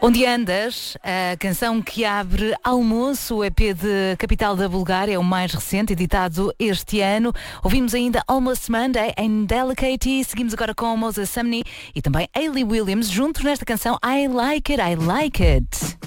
Onde Andas, a canção que abre Almoço, o EP de Capital da Bulgária, é o mais recente, editado este ano. Ouvimos ainda Almost Monday em Delicate, seguimos agora com Moses Sumney e também Hayley Williams, juntos nesta canção I Like It, I Like It.